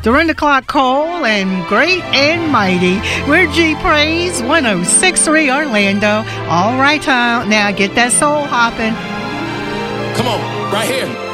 During the Clock Cole and Great and Mighty. We're G Praise 1063 Orlando. All right, now get that soul hopping. Come on, right here.